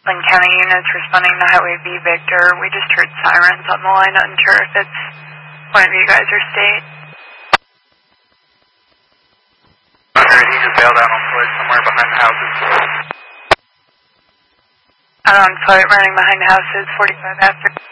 Lynn County units responding to Highway B, Victor. We just heard sirens on the line. Unsure if it's one of you guys or state. He just bailed out on foot somewhere behind the houses. Out on foot, running behind the houses, 45 after.